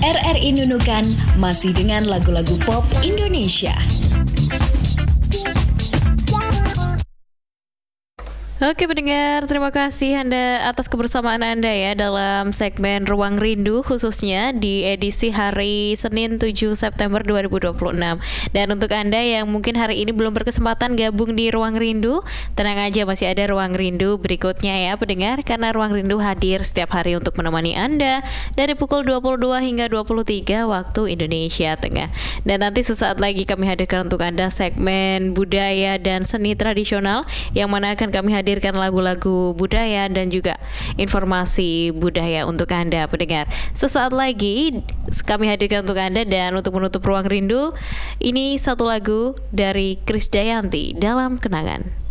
RRI Nunukan masih dengan lagu-lagu pop Indonesia. Oke pendengar, terima kasih Anda atas kebersamaan Anda ya dalam segmen Ruang Rindu, khususnya di edisi hari Senin 7 September 2026. Dan untuk Anda yang mungkin hari ini belum berkesempatan gabung di Ruang Rindu, tenang aja, masih ada Ruang Rindu berikutnya ya pendengar, karena Ruang Rindu hadir setiap hari untuk menemani Anda dari pukul 22 hingga 23 waktu Indonesia Tengah. Dan nanti sesaat lagi kami hadirkan untuk Anda segmen budaya dan seni tradisional, yang mana akan kami hadirkan lagu-lagu budaya dan juga informasi budaya untuk Anda pendengar. Sesaat lagi kami hadirkan untuk Anda, dan untuk menutup Ruang Rindu ini satu lagu dari Krisdayanti, Dalam Kenangan.